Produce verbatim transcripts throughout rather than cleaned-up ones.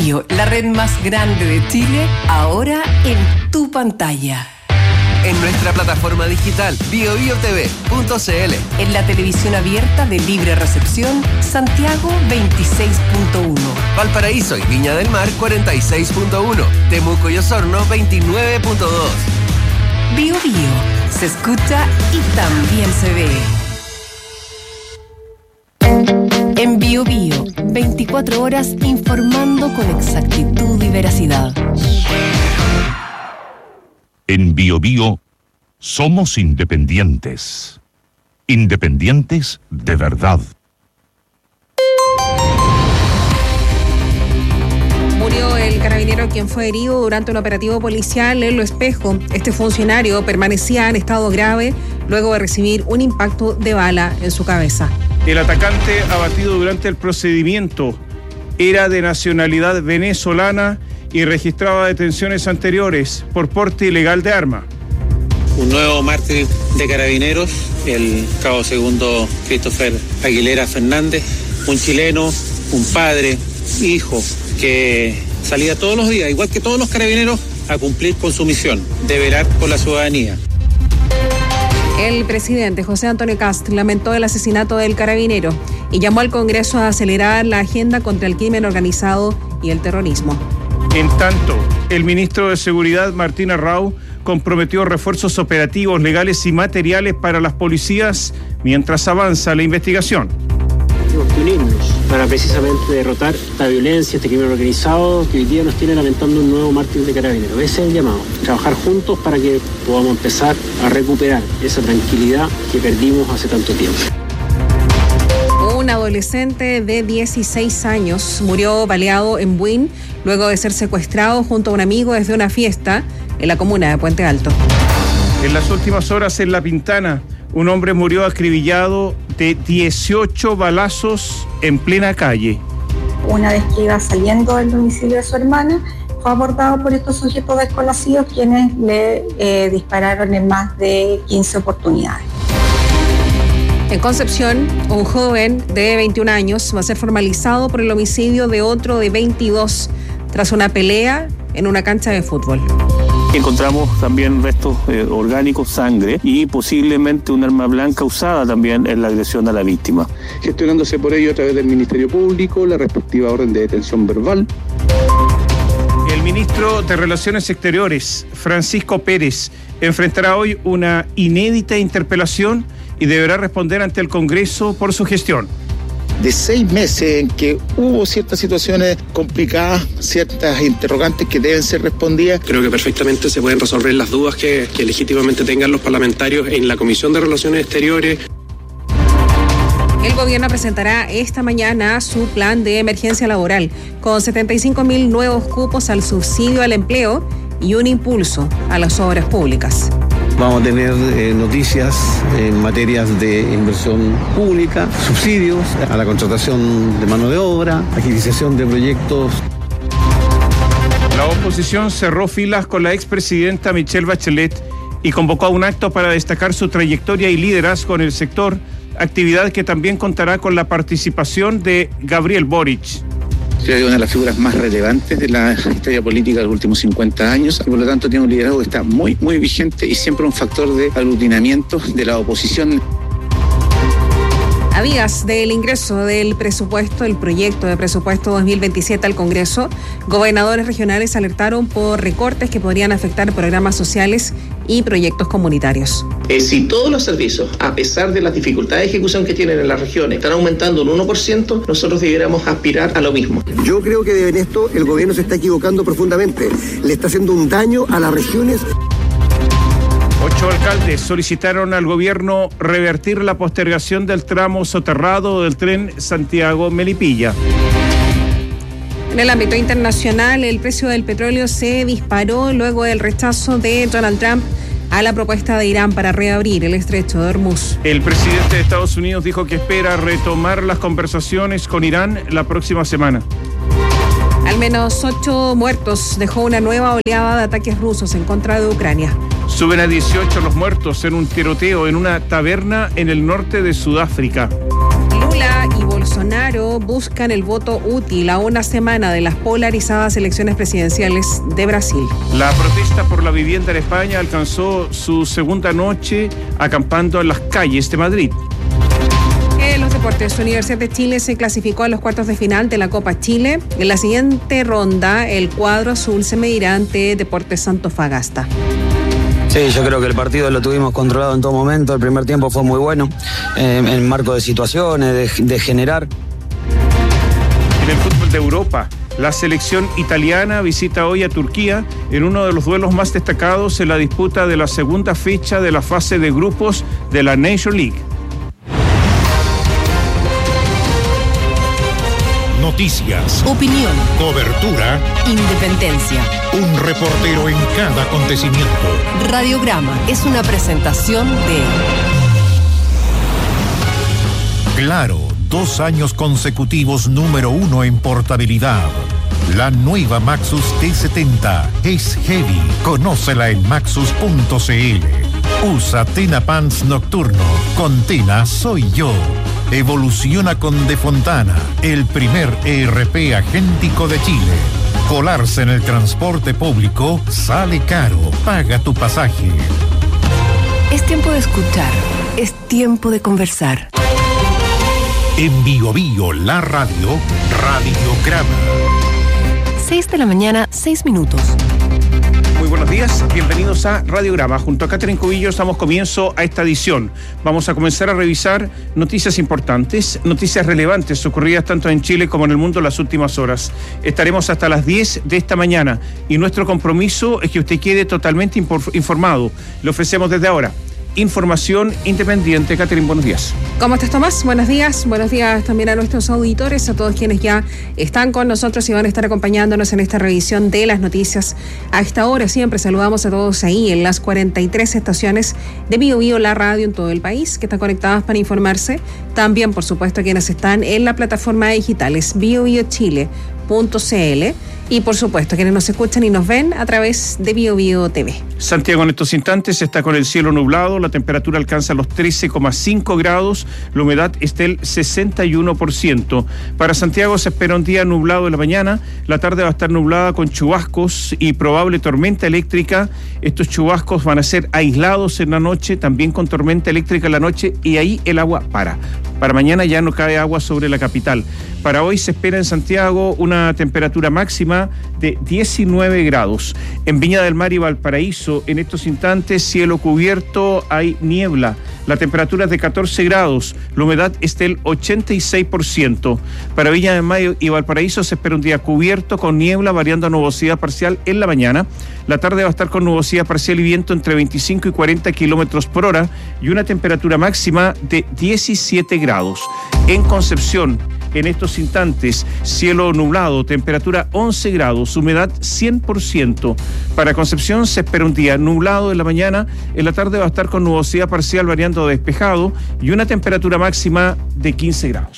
Bio, la red más grande de Chile, ahora en tu pantalla. En nuestra plataforma digital bio bio t v punto c l. En la televisión abierta de libre recepción, Santiago veintiséis punto uno. Valparaíso y Viña del Mar cuarenta y seis punto uno. Temuco y Osorno veintinueve punto dos. Bio Bio, se escucha y también se ve. En Bio Bio, veinticuatro horas informando con exactitud y veracidad. En Bio Bio somos independientes. Independientes de verdad. Murió el carabinero quien fue herido durante un operativo policial en Lo Espejo. Este funcionario permanecía en estado grave luego de recibir un impacto de bala en su cabeza. El atacante abatido durante el procedimiento era de nacionalidad venezolana y registraba detenciones anteriores por porte ilegal de arma. Un nuevo mártir de carabineros, el cabo segundo Christopher Aguilera Fernández, un chileno, un padre, hijo, que salía todos los días, igual que todos los carabineros, a cumplir con su misión, de velar por la ciudadanía. El presidente José Antonio Kast lamentó el asesinato del carabinero y llamó al Congreso a acelerar la agenda contra el crimen organizado y el terrorismo. En tanto, el ministro de Seguridad, Martín Arrau, comprometió refuerzos operativos, legales y materiales para las policías mientras avanza la investigación. Tenemos que unirnos para precisamente derrotar la violencia, este crimen organizado que hoy día nos tiene lamentando un nuevo mártir de carabineros. Ese es el llamado, trabajar juntos para que podamos empezar a recuperar esa tranquilidad que perdimos hace tanto tiempo. Un adolescente de dieciséis años murió baleado en Buin luego de ser secuestrado junto a un amigo desde una fiesta en la comuna de Puente Alto. En las últimas horas en La Pintana, un hombre murió acribillado de dieciocho balazos en plena calle. Una vez que iba saliendo del domicilio de su hermana, fue abordado por estos sujetos desconocidos quienes le eh, dispararon en más de quince oportunidades. En Concepción, un joven de veintiún años va a ser formalizado por el homicidio de otro de veintidós tras una pelea en una cancha de fútbol. Encontramos también restos eh, orgánicos, sangre y posiblemente un arma blanca usada también en la agresión a la víctima. Gestionándose por ello a través del Ministerio Público, la respectiva orden de detención verbal. El ministro de Relaciones Exteriores, Francisco Pérez, enfrentará hoy una inédita interpelación y deberá responder ante el Congreso por su gestión. De seis meses en que hubo ciertas situaciones complicadas, ciertas interrogantes que deben ser respondidas. Creo que perfectamente se pueden resolver las dudas que, que legítimamente tengan los parlamentarios en la Comisión de Relaciones Exteriores. El gobierno presentará esta mañana su plan de emergencia laboral con setenta y cinco mil nuevos cupos al subsidio al empleo y un impulso a las obras públicas. Vamos a tener eh, noticias en materias de inversión pública, subsidios a la contratación de mano de obra, agilización de proyectos. La oposición cerró filas con la expresidenta Michelle Bachelet y convocó a un acto para destacar su trayectoria y liderazgo en el sector, actividad que también contará con la participación de Gabriel Boric. Creo que es una de las figuras más relevantes de la historia política de los últimos cincuenta años y por lo tanto tiene un liderazgo que está muy, muy vigente y siempre un factor de aglutinamiento de la oposición. A vías del ingreso del presupuesto, el proyecto de presupuesto dos mil veintisiete al Congreso, gobernadores regionales alertaron por recortes que podrían afectar programas sociales y proyectos comunitarios. Eh, si todos los servicios, a pesar de las dificultades de ejecución que tienen en las regiones, están aumentando un uno por ciento, nosotros deberíamos aspirar a lo mismo. Yo creo que en esto el gobierno se está equivocando profundamente. Le está haciendo un daño a las regiones. Ocho alcaldes solicitaron al gobierno revertir la postergación del tramo soterrado del tren Santiago-Melipilla. En el ámbito internacional, el precio del petróleo se disparó luego del rechazo de Donald Trump a la propuesta de Irán para reabrir el estrecho de Hormuz. El presidente de Estados Unidos dijo que espera retomar las conversaciones con Irán la próxima semana. Al menos ocho muertos dejó una nueva oleada de ataques rusos en contra de Ucrania. Suben a dieciocho los muertos en un tiroteo en una taberna en el norte de Sudáfrica. Lula y Bolsonaro Bolsonaro buscan el voto útil a una semana de las polarizadas elecciones presidenciales de Brasil. La protesta por la vivienda en España alcanzó su segunda noche acampando en las calles de Madrid. En los deportes, Universidad de Chile se clasificó a los cuartos de final de la Copa Chile. En la siguiente ronda, el cuadro azul se medirá ante Deportes Antofagasta. Sí, yo creo que el partido lo tuvimos controlado en todo momento. El primer tiempo fue muy bueno, eh, en el marco de situaciones, de, de generar. En el fútbol de Europa, la selección italiana visita hoy a Turquía en uno de los duelos más destacados en la disputa de la segunda fecha de la fase de grupos de la Nations League. Noticias, opinión, cobertura, independencia. Un reportero en cada acontecimiento. Radiograma es una presentación de Claro, dos años consecutivos número uno en portabilidad. La nueva Maxus T setenta es heavy. Conócela en maxus punto c l. Usa Tena Pants Nocturno. Con Tena soy yo. Evoluciona con De Fontana, el primer E R P agéntico de Chile. Colarse en el transporte público sale caro. Paga tu pasaje. Es tiempo de escuchar. Es tiempo de conversar. En Bio Bio, la radio, Radiograma. seis de la mañana, seis minutos. Muy buenos días, bienvenidos a Radiograma. Junto a Catherine Cubillos damos comienzo a esta edición. Vamos a comenzar a revisar noticias importantes, noticias relevantes ocurridas tanto en Chile como en el mundo en las últimas horas. Estaremos hasta las diez de esta mañana y nuestro compromiso es que usted quede totalmente informado. Le ofrecemos desde ahora información independiente. Catherine, buenos días. ¿Cómo estás, Tomás? Buenos días. Buenos días también a nuestros auditores, a todos quienes ya están con nosotros y van a estar acompañándonos en esta revisión de las noticias. A esta hora siempre saludamos a todos ahí en las cuarenta y tres estaciones de Bio Bio, la radio en todo el país, que están conectadas para informarse. También, por supuesto, quienes están en la plataforma digital, es bio bio chile punto c l. Y por supuesto, quienes nos escuchan y nos ven a través de Bio Bio T V. Santiago en estos instantes está con el cielo nublado, la temperatura alcanza los trece coma cinco grados, la humedad está del sesenta y uno por ciento. Para Santiago se espera un día nublado en la mañana, la tarde va a estar nublada con chubascos y probable tormenta eléctrica. Estos chubascos van a ser aislados en la noche, también con tormenta eléctrica en la noche, y ahí el agua para. Para mañana ya no cae agua sobre la capital. Para hoy se espera en Santiago una temperatura máxima de diecinueve grados. En Viña del Mar y Valparaíso, en estos instantes, cielo cubierto, hay niebla. La temperatura es de catorce grados, la humedad es del ochenta y seis por ciento. Para Viña del Mar y Valparaíso se espera un día cubierto con niebla, variando a nubosidad parcial en la mañana. La tarde va a estar con nubosidad parcial y viento entre veinticinco y cuarenta kilómetros por hora y una temperatura máxima de diecisiete grados. En Concepción, en estos instantes, cielo nublado, temperatura once grados, humedad cien por ciento. Para Concepción se espera un día nublado en la mañana, en la tarde va a estar con nubosidad parcial variando a despejado y una temperatura máxima de quince grados.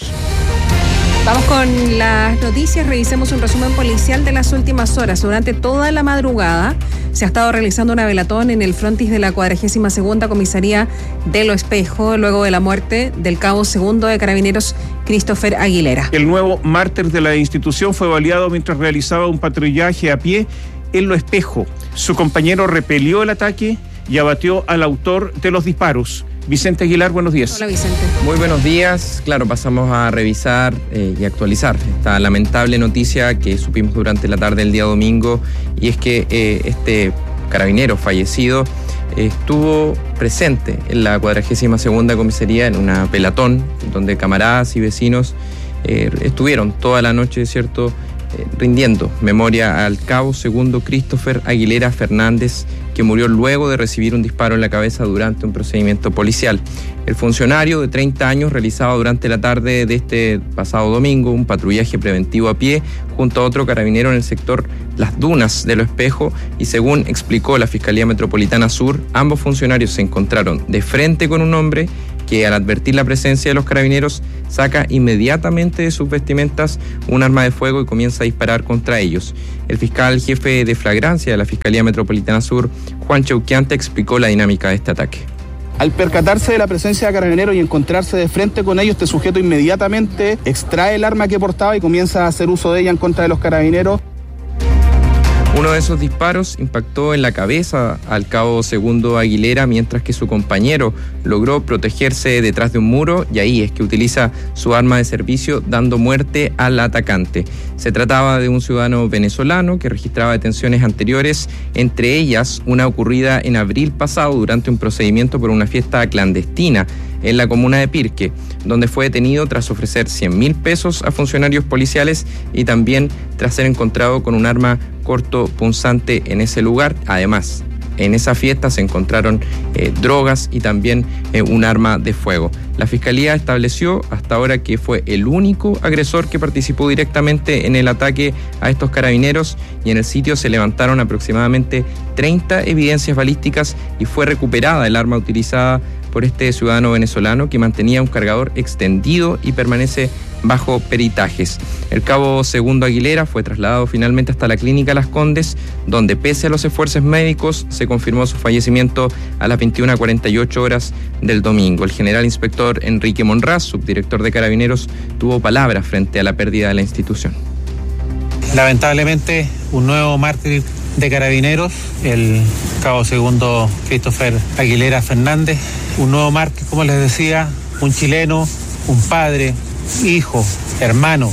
Vamos con las noticias, revisemos un resumen policial de las últimas horas. Durante toda la madrugada se ha estado realizando una velatón en el frontis de la cuadragésima segunda comisaría de Lo Espejo, luego de la muerte del cabo segundo de Carabineros, Christopher Aguilera. El nuevo mártir de la institución fue baleado mientras realizaba un patrullaje a pie en Lo Espejo. Su compañero repelió el ataque y abatió al autor de los disparos. Vicente Aguilar, buenos días. Hola, Vicente. Muy buenos días. Claro, pasamos a revisar eh, y actualizar esta lamentable noticia que supimos durante la tarde del día domingo, y es que eh, este carabinero fallecido eh, estuvo presente en la cuadragésima segunda comisaría en una pelatón donde camaradas y vecinos eh, estuvieron toda la noche, ¿cierto?, eh, rindiendo memoria al cabo segundo Christopher Aguilera Fernández, que murió luego de recibir un disparo en la cabeza durante un procedimiento policial. El funcionario de treinta años realizaba durante la tarde de este pasado domingo un patrullaje preventivo a pie junto a otro carabinero en el sector Las Dunas de Lo Espejo, y según explicó la Fiscalía Metropolitana Sur, ambos funcionarios se encontraron de frente con un hombre que, al advertir la presencia de los carabineros, saca inmediatamente de sus vestimentas un arma de fuego y comienza a disparar contra ellos. El fiscal jefe de flagrancia de la Fiscalía Metropolitana Sur, Juan Chauquiante, explicó la dinámica de este ataque. Al percatarse de la presencia de carabineros y encontrarse de frente con ellos, este sujeto inmediatamente extrae el arma que portaba y comienza a hacer uso de ella en contra de los carabineros. Uno de esos disparos impactó en la cabeza al cabo Segundo Aguilera, mientras que su compañero logró protegerse detrás de un muro, y ahí es que utiliza su arma de servicio dando muerte al atacante. Se trataba de un ciudadano venezolano que registraba detenciones anteriores, entre ellas una ocurrida en abril pasado durante un procedimiento por una fiesta clandestina en la comuna de Pirque, donde fue detenido tras ofrecer cien mil pesos a funcionarios policiales y también tras ser encontrado con un arma cortopunzante en ese lugar. Además, en esa fiesta se encontraron eh, drogas y también eh, un arma de fuego. La Fiscalía estableció hasta ahora que fue el único agresor que participó directamente en el ataque a estos carabineros, y en el sitio se levantaron aproximadamente treinta evidencias balísticas y fue recuperada el arma utilizada por este ciudadano venezolano, que mantenía un cargador extendido y permanece bajo peritajes. El cabo Segundo Aguilera fue trasladado finalmente hasta la clínica Las Condes, donde pese a los esfuerzos médicos se confirmó su fallecimiento a las veintiuna cuarenta y ocho horas del domingo. El general inspector Enrique Monraz, subdirector de Carabineros, tuvo palabras frente a la pérdida de la institución. Lamentablemente, un nuevo mártir de Carabineros, el cabo Segundo Christopher Aguilera Fernández, un nuevo mártir, como les decía, un chileno, un padre, hijo, hermano.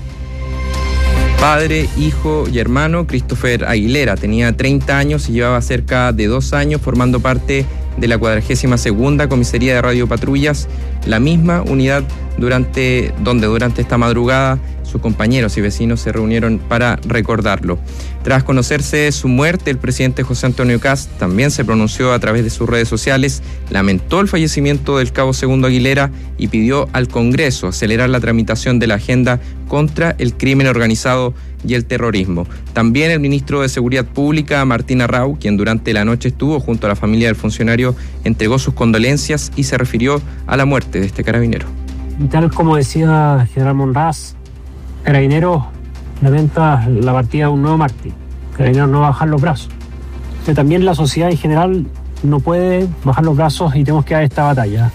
Padre, hijo y hermano, Christopher Aguilera tenía treinta años y llevaba cerca de dos años formando parte de la cuadragésima segunda Comisaría de Radiopatrullas, la misma unidad durante, donde durante esta madrugada sus compañeros y vecinos se reunieron para recordarlo. Tras conocerse su muerte, el presidente José Antonio Kast también se pronunció a través de sus redes sociales, lamentó el fallecimiento del cabo Segundo Aguilera y pidió al Congreso acelerar la tramitación de la agenda contra el crimen organizado y el terrorismo. También el ministro de Seguridad Pública, Martín Arrau, quien durante la noche estuvo junto a la familia del funcionario, entregó sus condolencias y se refirió a la muerte de este carabinero. Y tal como decía el general Monraz, Carabineros lamenta la partida de un nuevo mártir. Carabineros no va a bajar los brazos. Pero también la sociedad en general no puede bajar los brazos y tenemos que dar esta batalla.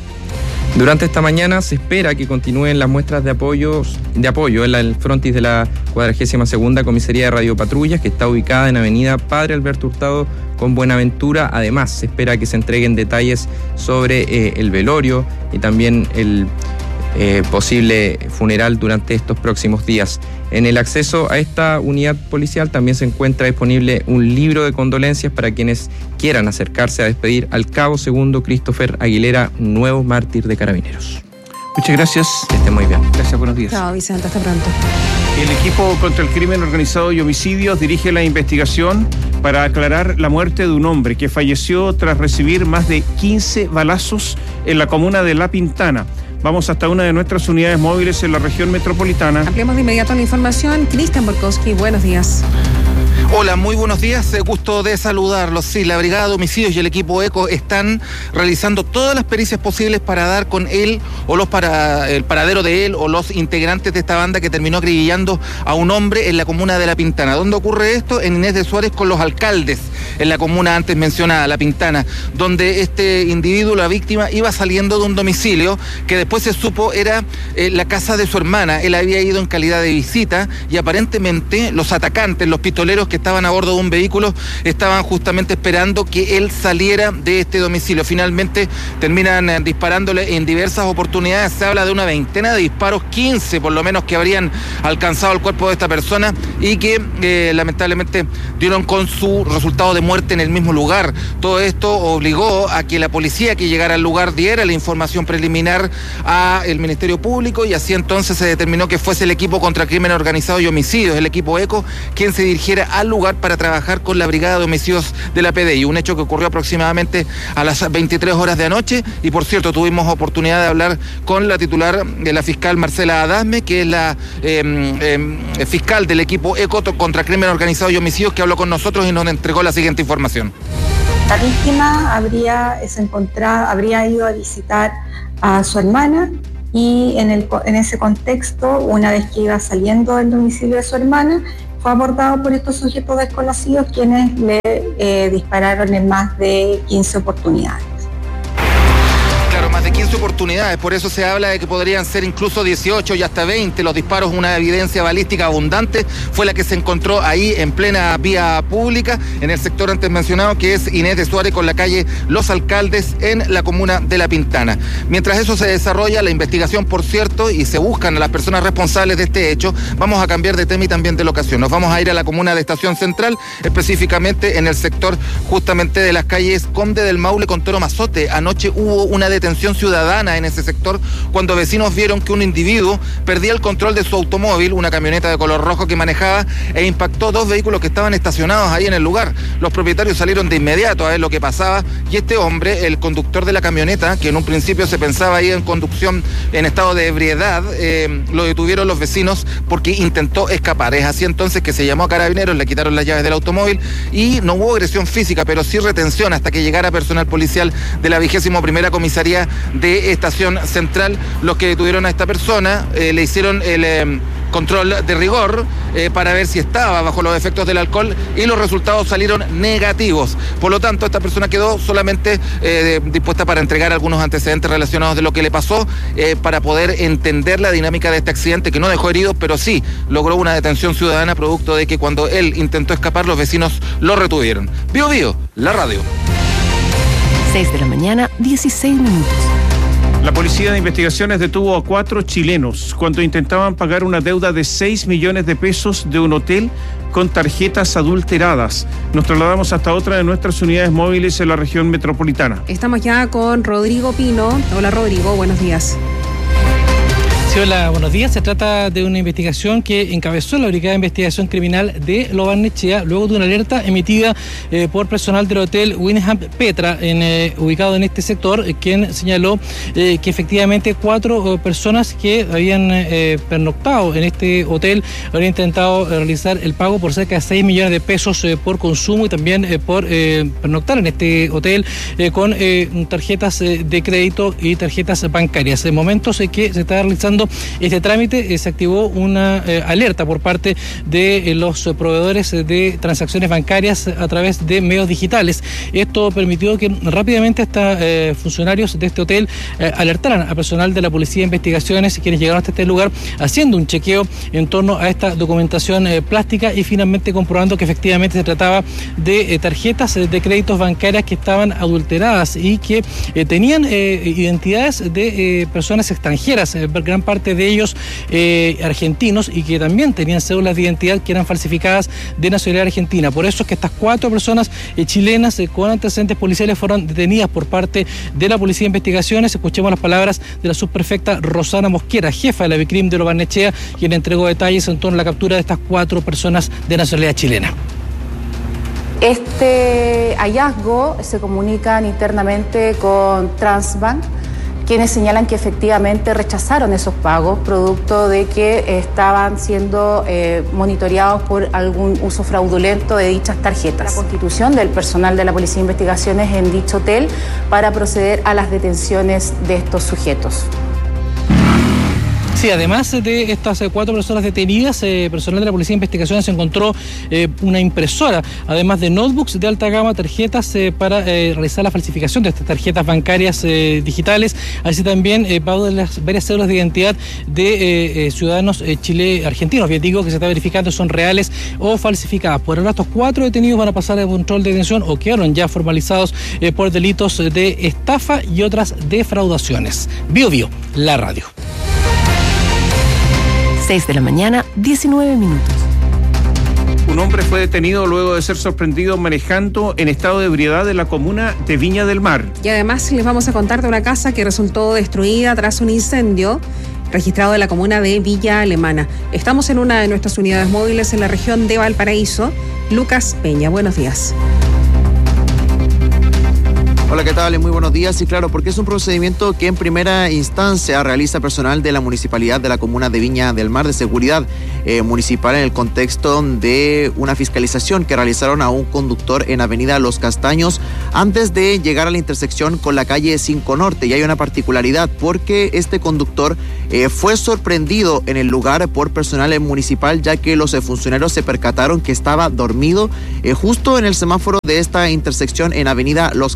Durante esta mañana se espera que continúen las muestras de, apoyos, de apoyo en la, el frontis de la cuadragésima segunda Comisaría de Radiopatrullas, que está ubicada en Avenida Padre Alberto Hurtado con Buenaventura. Además, se espera que se entreguen detalles sobre eh, el velorio y también el eh, posible funeral durante estos próximos días. En el acceso a esta unidad policial también se encuentra disponible un libro de condolencias para quienes quieran acercarse a despedir al cabo Segundo Christopher Aguilera, nuevo mártir de Carabineros. Muchas gracias. Que esté muy bien. Gracias, buenos días. Chao, Vicente, hasta pronto. El equipo contra el crimen organizado y homicidios dirige la investigación para aclarar la muerte de un hombre que falleció tras recibir más de quince balazos en la comuna de La Pintana. Vamos hasta una de nuestras unidades móviles en la región metropolitana. Ampliamos de inmediato la información. Cristian Borkowski, buenos días. Hola, muy buenos días, gusto de saludarlos. Sí, la Brigada de Homicidios y el equipo ECO están realizando todas las pericias posibles para dar con él o los para el paradero de él o los integrantes de esta banda que terminó acribillando a un hombre en la comuna de La Pintana. ¿Dónde ocurre esto? En Inés de Suárez con los alcaldes, en la comuna antes mencionada, La Pintana, donde este individuo, la víctima, iba saliendo de un domicilio que después se supo era eh, la casa de su hermana. Él había ido en calidad de visita y aparentemente los atacantes, los pistoleros que estaban a bordo de un vehículo, estaban justamente esperando que él saliera de este domicilio. Finalmente terminan eh, disparándole en diversas oportunidades. Se habla de una veintena de disparos, quince por lo menos, que habrían alcanzado el cuerpo de esta persona y que eh, lamentablemente dieron con su resultado de muerte en el mismo lugar. Todo esto obligó a que la policía que llegara al lugar diera la información preliminar al Ministerio Público, y así entonces se determinó que fuese el equipo contra crimen organizado y homicidios, el equipo ECO, quien se dirigiera al lugar para trabajar con la Brigada de Homicidios de la P D I. Un hecho que ocurrió aproximadamente a las veintitrés horas de anoche, y por cierto tuvimos oportunidad de hablar con la titular de la fiscal Marcela Adasme, que es la eh, eh, fiscal del equipo ECO contra crimen organizado y homicidios, que habló con nosotros y nos entregó la siguiente información. La víctima habría, se encontrado, habría ido a visitar a su hermana, y en, el, en ese contexto, una vez que iba saliendo del domicilio de su hermana, fue abordado por estos sujetos desconocidos, quienes le eh, dispararon en más de quince oportunidades. oportunidades. Por eso se habla de que podrían ser incluso dieciocho y hasta veinte los disparos. Una evidencia balística abundante fue la que se encontró ahí en plena vía pública, en el sector antes mencionado, que es Inés de Suárez con la calle Los Alcaldes en la comuna de La Pintana. Mientras eso se desarrolla, la investigación, por cierto, y se buscan a las personas responsables de este hecho, vamos a cambiar de tema y también de locación. Nos vamos a ir a la comuna de Estación Central, específicamente en el sector justamente de las calles Conde del Maule con Toro Mazote. Anoche hubo una detención ciudadana en ese sector cuando vecinos vieron que un individuo perdía el control de su automóvil, una camioneta de color rojo que manejaba, e impactó dos vehículos que estaban estacionados ahí en el lugar. Los propietarios salieron de inmediato a ver lo que pasaba y este hombre, el conductor de la camioneta, que en un principio se pensaba ahí en conducción en estado de ebriedad, eh, lo detuvieron los vecinos porque intentó escapar. Es así entonces que se llamó a Carabineros, le quitaron las llaves del automóvil y no hubo agresión física, pero sí retención hasta que llegara personal policial de la vigésimo primera comisaría de Estación Central. Los que detuvieron a esta persona eh, le hicieron el eh, control de rigor eh, para ver si estaba bajo los efectos del alcohol y los resultados salieron negativos. Por lo tanto, esta persona quedó solamente eh, dispuesta para entregar algunos antecedentes relacionados de lo que le pasó eh, para poder entender la dinámica de este accidente, que no dejó heridos, pero sí logró una detención ciudadana producto de que cuando él intentó escapar, los vecinos lo retuvieron. Bio Bio, la radio. seis de la mañana, dieciséis minutos. La Policía de Investigaciones detuvo a cuatro chilenos cuando intentaban pagar una deuda de seis millones de pesos de un hotel con tarjetas adulteradas. Nos trasladamos hasta otra de nuestras unidades móviles en la región metropolitana. Estamos ya con Rodrigo Pino. Hola Rodrigo, buenos días. Sí, hola, buenos días. Se trata de una investigación que encabezó la Brigada de Investigación Criminal de Lo Barnechea luego de una alerta emitida eh, por personal del hotel Wyndham Petra, en, eh, ubicado en este sector, eh, quien señaló eh, que efectivamente cuatro eh, personas que habían eh, pernoctado en este hotel habían intentado eh, realizar el pago por cerca de seis millones de pesos eh, por consumo y también eh, por eh, pernoctar en este hotel eh, con eh, tarjetas eh, de crédito y tarjetas bancarias. En momentos eh, que se está realizando este trámite, eh, se activó una eh, alerta por parte de eh, los proveedores de transacciones bancarias a través de medios digitales. Esto permitió que rápidamente hasta eh, funcionarios de este hotel eh, alertaran a personal de la Policía de Investigaciones, quienes llegaron hasta este lugar haciendo un chequeo en torno a esta documentación eh, plástica y finalmente comprobando que efectivamente se trataba de eh, tarjetas eh, de créditos bancarias que estaban adulteradas y que eh, tenían eh, identidades de eh, personas extranjeras, eh, gran parte de ellos eh, argentinos, y que también tenían cédulas de identidad que eran falsificadas de nacionalidad argentina. Por eso es que estas cuatro personas eh, chilenas eh, con antecedentes policiales fueron detenidas por parte de la Policía de Investigaciones. Escuchemos las palabras de la subprefecta Rosana Mosquera, jefa de la Vicrim de Lo Barnechea, quien entregó detalles en torno a la captura de estas cuatro personas de nacionalidad chilena. Este hallazgo se comunican internamente con Transbank, quienes señalan que efectivamente rechazaron esos pagos producto de que estaban siendo eh, monitoreados por algún uso fraudulento de dichas tarjetas. La constitución del personal de la Policía de Investigaciones en dicho hotel para proceder a las detenciones de estos sujetos. Sí, además de estas cuatro personas detenidas, eh, personal de la Policía de Investigaciones encontró eh, una impresora, además de notebooks de alta gama, tarjetas eh, para eh, realizar la falsificación de estas tarjetas bancarias eh, digitales, así también eh, pago de las varias cédulas de identidad de eh, eh, ciudadanos eh, chile argentinos. Bien digo que se está verificando si son reales o falsificadas. Por ahora estos cuatro detenidos van a pasar a control de detención o quedaron ya formalizados eh, por delitos de estafa y otras defraudaciones. Bio Bio, la radio. seis de la mañana, diecinueve minutos. Un hombre fue detenido luego de ser sorprendido manejando en estado de ebriedad en la comuna de Viña del Mar. Y además les vamos a contar de una casa que resultó destruida tras un incendio registrado en la comuna de Villa Alemana. Estamos en una de nuestras unidades móviles en la región de Valparaíso. Lucas Peña, buenos días. Hola, ¿qué tal? Muy buenos días. Y claro, porque es un procedimiento que en primera instancia realiza personal de la municipalidad de la comuna de Viña del Mar, de seguridad eh, municipal, en el contexto de una fiscalización que realizaron a un conductor en avenida Los Castaños antes de llegar a la intersección con la calle cinco Norte. Y hay una particularidad porque este conductor eh, fue sorprendido en el lugar por personal municipal, ya que los funcionarios se percataron que estaba dormido eh, justo en el semáforo de esta intersección en avenida Los Castaños.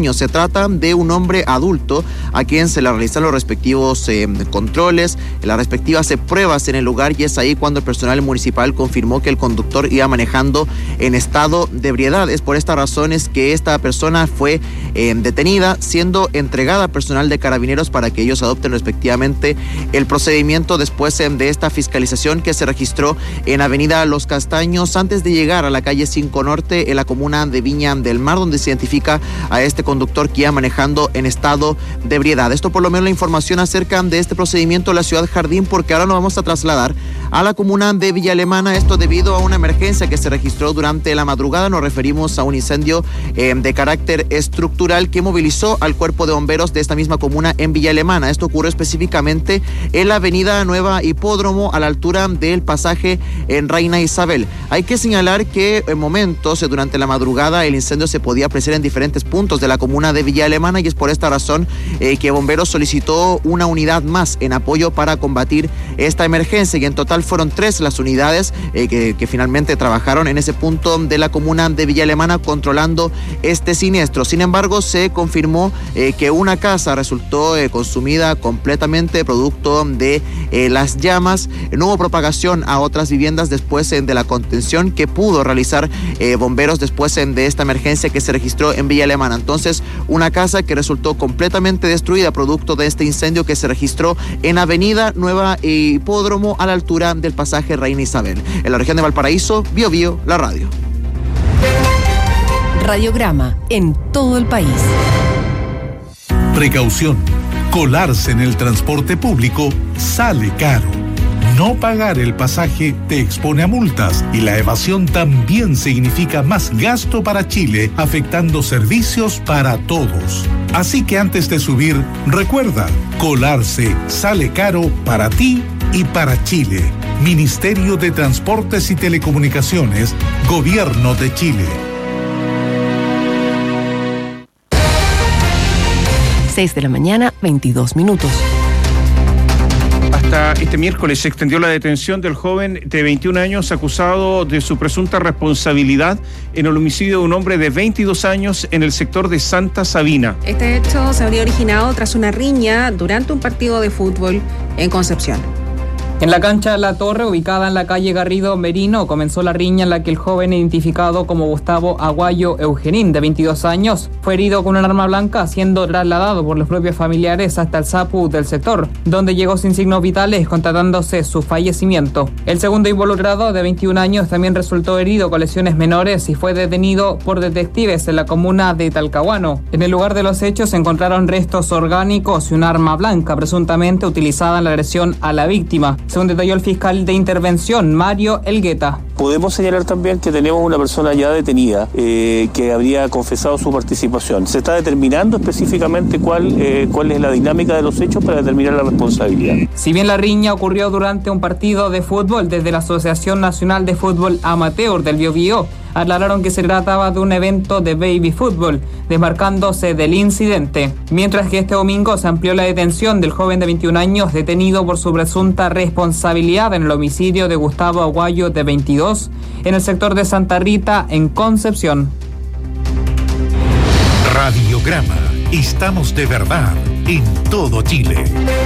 años. Se trata de un hombre adulto a quien se le realizan los respectivos eh, controles, las respectivas eh, pruebas en el lugar, y es ahí cuando el personal municipal confirmó que el conductor iba manejando en estado de ebriedad. Es por estas razones que esta persona fue eh, detenida, siendo entregada al personal de Carabineros para que ellos adopten respectivamente el procedimiento después eh, de esta fiscalización que se registró en Avenida Los Castaños antes de llegar a la calle cinco Norte en la comuna de Viña del Mar, donde se identifica a este conductor que iba manejando en estado de ebriedad. Esto por lo menos la información acerca de este procedimiento en la ciudad Jardín, porque ahora nos vamos a trasladar a la comuna de Villa Alemana, esto debido a una emergencia que se registró durante la madrugada. Nos referimos a un incendio eh, de carácter estructural que movilizó al cuerpo de bomberos de esta misma comuna en Villa Alemana. Esto ocurrió específicamente en la avenida Nueva Hipódromo, a la altura del pasaje en Reina Isabel. Hay que señalar que en momentos durante la madrugada el incendio se podía apreciar en diferentes puntos de la comuna de Villa Alemana, y es por esta razón eh, que Bomberos solicitó una unidad más en apoyo para combatir esta emergencia, y en total fueron tres las unidades eh, que, que finalmente trabajaron en ese punto de la comuna de Villa Alemana controlando este siniestro. Sin embargo, se confirmó eh, que una casa resultó eh, consumida completamente producto de eh, las llamas. No hubo propagación a otras viviendas después eh, de la contención que pudo realizar eh, Bomberos después eh, de esta emergencia que se registró en Villa Alemana. Entonces, una casa que resultó completamente destruida producto de este incendio que se registró en Avenida Nueva Hipódromo a la altura del pasaje Reina Isabel. En la región de Valparaíso, Bio Bio, la radio. Radiograma en todo el país. Precaución. Colarse en el transporte público sale caro. No pagar el pasaje te expone a multas, y la evasión también significa más gasto para Chile, afectando servicios para todos. Así que antes de subir, recuerda, colarse sale caro para ti y para Chile. Ministerio de Transportes y Telecomunicaciones, Gobierno de Chile. seis de la mañana, veintidós minutos. Hasta este miércoles se extendió la detención del joven de veintiún años acusado de su presunta responsabilidad en el homicidio de un hombre de veintidós años en el sector de Santa Sabina. Este hecho se habría originado tras una riña durante un partido de fútbol en Concepción. En la cancha La Torre, ubicada en la calle Garrido Merino, comenzó la riña en la que el joven identificado como Gustavo Aguayo Eugenín, de veintidós años, fue herido con un arma blanca, siendo trasladado por los propios familiares hasta el SAPU del sector, donde llegó sin signos vitales, constatándose su fallecimiento. El segundo involucrado, de veintiún años, también resultó herido con lesiones menores y fue detenido por detectives en la comuna de Talcahuano. En el lugar de los hechos se encontraron restos orgánicos y un arma blanca, presuntamente utilizada en la agresión a la víctima, según detalló el fiscal de intervención, Mario Elgueta. Podemos señalar también que tenemos una persona ya detenida eh, que habría confesado su participación. Se está determinando específicamente cuál, eh, cuál es la dinámica de los hechos para determinar la responsabilidad. Si bien la riña ocurrió durante un partido de fútbol, desde la Asociación Nacional de Fútbol Amateur del Biobío aclararon que se trataba de un evento de baby fútbol, desmarcándose del incidente. Mientras que este domingo se amplió la detención del joven de veintiún años detenido por su presunta responsabilidad en el homicidio de Gustavo Aguayo, de veintidós, en el sector de Santa Rita, en Concepción. Radiograma. Estamos de verdad en todo Chile.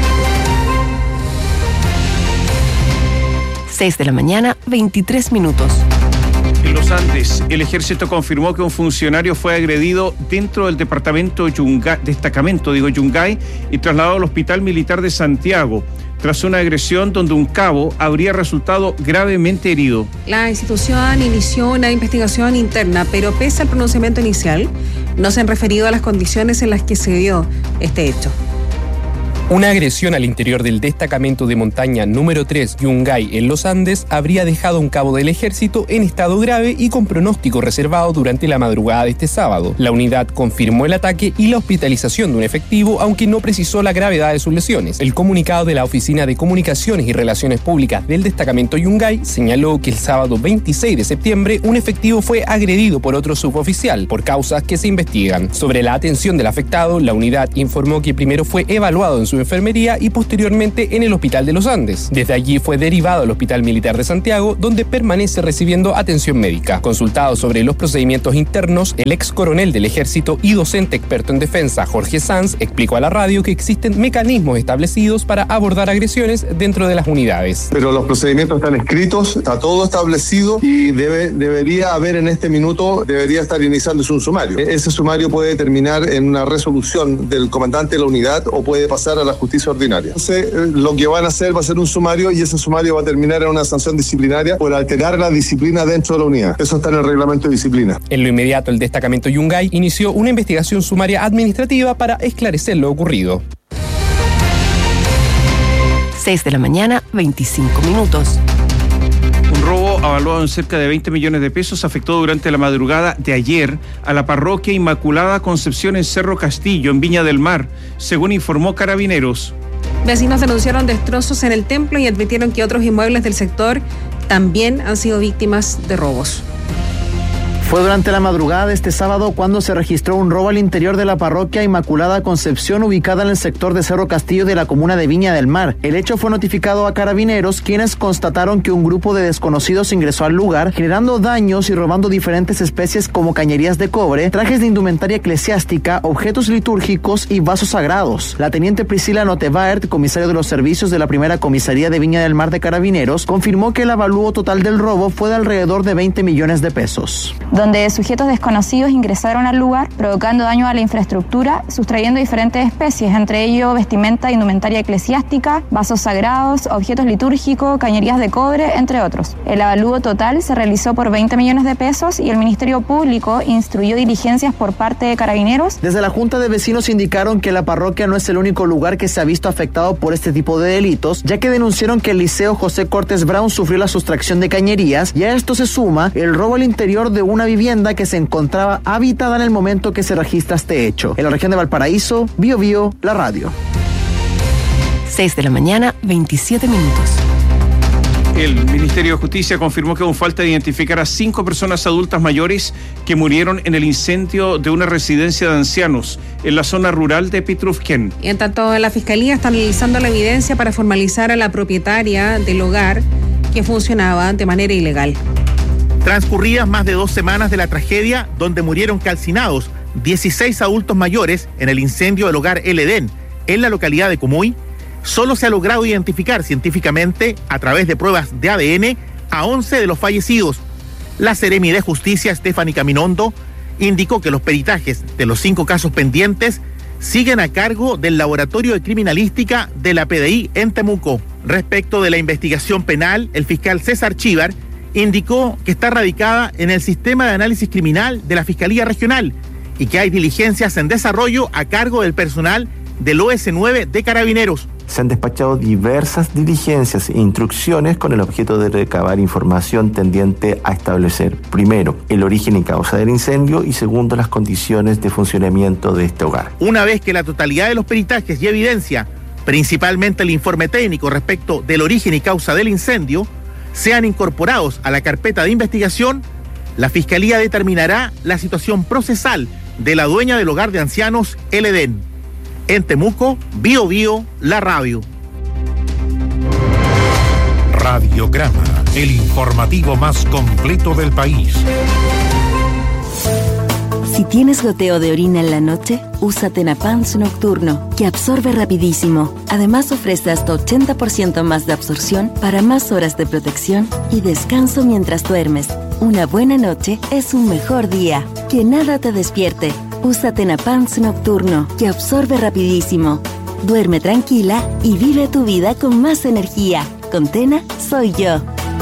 seis de la mañana, veintitrés minutos. En los Andes, el ejército confirmó que un funcionario fue agredido dentro del departamento Yungay, destacamento, digo, Yungay, y trasladado al Hospital Militar de Santiago, tras una agresión donde un cabo habría resultado gravemente herido. La institución inició una investigación interna, pero pese al pronunciamiento inicial, no se han referido a las condiciones en las que se dio este hecho. Una agresión al interior del destacamento de montaña número tres Yungay en los Andes habría dejado a un cabo del ejército en estado grave y con pronóstico reservado durante la madrugada de este sábado. La unidad confirmó el ataque y la hospitalización de un efectivo, aunque no precisó la gravedad de sus lesiones. El comunicado de la Oficina de Comunicaciones y Relaciones Públicas del destacamento Yungay señaló que el sábado veintiséis de septiembre un efectivo fue agredido por otro suboficial por causas que se investigan. Sobre la atención del afectado, la unidad informó que primero fue evaluado en su su enfermería y posteriormente en el Hospital de los Andes. Desde allí fue derivado al Hospital Militar de Santiago, donde permanece recibiendo atención médica. Consultado sobre los procedimientos internos, el ex coronel del Ejército y docente experto en defensa, Jorge Sanz, explicó a la radio que existen mecanismos establecidos para abordar agresiones dentro de las unidades. Pero los procedimientos están escritos, está todo establecido y debe, debería haber en este minuto, debería estar iniciándose un sumario. Ese sumario puede terminar en una resolución del comandante de la unidad o puede pasar a la justicia ordinaria. Entonces, lo que van a hacer va a ser un sumario y ese sumario va a terminar en una sanción disciplinaria por alterar la disciplina dentro de la unidad. Eso está en el reglamento de disciplina. En lo inmediato, el destacamento Yungay inició una investigación sumaria administrativa para esclarecer lo ocurrido. seis de la mañana, veinticinco minutos. Un robo avaluado en cerca de veinte millones de pesos afectó durante la madrugada de ayer a la parroquia Inmaculada Concepción en Cerro Castillo, en Viña del Mar, según informó Carabineros. Vecinos denunciaron destrozos en el templo y advirtieron que otros inmuebles del sector también han sido víctimas de robos. Fue durante la madrugada de este sábado cuando se registró un robo al interior de la parroquia Inmaculada Concepción, ubicada en el sector de Cerro Castillo de la comuna de Viña del Mar. El hecho fue notificado a Carabineros, quienes constataron que un grupo de desconocidos ingresó al lugar, generando daños y robando diferentes especies como cañerías de cobre, trajes de indumentaria eclesiástica, objetos litúrgicos y vasos sagrados. La teniente Priscila Notevaert, comisario de los servicios de la primera comisaría de Viña del Mar de Carabineros, confirmó que el avalúo total del robo fue de alrededor de veinte millones de pesos. Donde sujetos desconocidos ingresaron al lugar, provocando daño a la infraestructura, sustrayendo diferentes especies, entre ellos vestimenta, indumentaria eclesiástica, vasos sagrados, objetos litúrgicos, cañerías de cobre, entre otros. El avalúo total se realizó por veinte millones de pesos y el Ministerio Público instruyó diligencias por parte de Carabineros. Desde la Junta de Vecinos indicaron que la parroquia no es el único lugar que se ha visto afectado por este tipo de delitos, ya que denunciaron que el Liceo José Cortés Brown sufrió la sustracción de cañerías y a esto se suma el robo al interior de una vivienda que se encontraba habitada en el momento que se registra este hecho. En la región de Valparaíso, Bio Bio, la radio. seis de la mañana, veintisiete minutos. El Ministerio de Justicia confirmó que aún falta identificar a cinco personas adultas mayores que murieron en el incendio de una residencia de ancianos en la zona rural de Pitrufquén. Y en tanto, la Fiscalía está analizando la evidencia para formalizar a la propietaria del hogar que funcionaba de manera ilegal. Transcurridas más de dos semanas de la tragedia donde murieron calcinados dieciséis adultos mayores en el incendio del hogar El Edén en la localidad de Comuy, solo se ha logrado identificar científicamente a través de pruebas de A D N a once de los fallecidos. La Seremi de Justicia, Stephanie Caminondo, indicó que los peritajes de los cinco casos pendientes siguen a cargo del Laboratorio de Criminalística de la P D I en Temuco. Respecto de la investigación penal, el fiscal César Chívar indicó que está radicada en el sistema de análisis criminal de la Fiscalía Regional y que hay diligencias en desarrollo a cargo del personal del O S nueve de Carabineros. Se han despachado diversas diligencias e instrucciones con el objeto de recabar información tendiente a establecer, primero, el origen y causa del incendio y segundo, las condiciones de funcionamiento de este hogar. Una vez que la totalidad de los peritajes y evidencia, principalmente el informe técnico respecto del origen y causa del incendio, sean incorporados a la carpeta de investigación, la Fiscalía determinará la situación procesal de la dueña del hogar de ancianos El Edén. En Temuco, Bio Bio, la radio. Radiograma, el informativo más completo del país. Si tienes goteo de orina en la noche, usa Tenapans Nocturno, que absorbe rapidísimo. Además ofrece hasta ochenta por ciento más de absorción para más horas de protección y descanso mientras duermes. Una buena noche es un mejor día. Que nada te despierte. Usa Tenapans Nocturno, que absorbe rapidísimo. Duerme tranquila y vive tu vida con más energía. Con Tena, soy yo.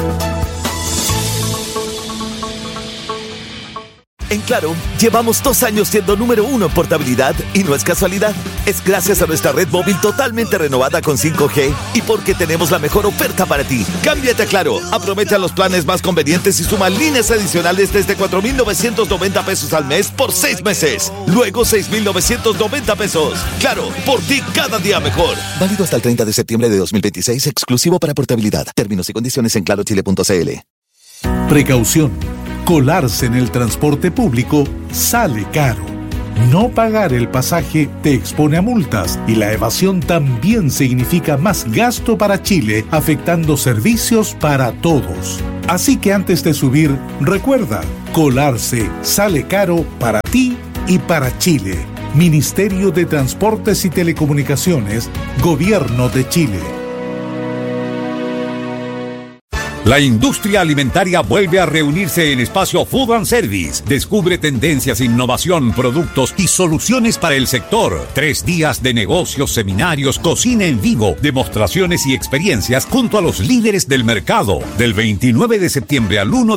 En Claro, llevamos dos años siendo número uno en portabilidad y no es casualidad. Es gracias a nuestra red móvil totalmente renovada con cinco G y porque tenemos la mejor oferta para ti. Cámbiate a Claro, aprovecha los planes más convenientes y suma líneas adicionales desde cuatro mil novecientos noventa pesos al mes por seis meses. Luego seis mil novecientos noventa pesos. Claro, por ti cada día mejor. Válido hasta el treinta de septiembre de dos mil veintiséis, exclusivo para portabilidad. Términos y condiciones en claro chile punto c l. Precaución. Colarse en el transporte público sale caro. No pagar el pasaje te expone a multas y la evasión también significa más gasto para Chile, afectando servicios para todos. Así que antes de subir, recuerda, colarse sale caro para ti y para Chile. Ministerio de Transportes y Telecomunicaciones, Gobierno de Chile. La industria alimentaria vuelve a reunirse en Espacio Food and Service. Descubre tendencias, innovación, productos y soluciones para el sector. Tres días de negocios, seminarios, cocina en vivo, demostraciones y experiencias junto a los líderes del mercado. Del veintinueve de septiembre al uno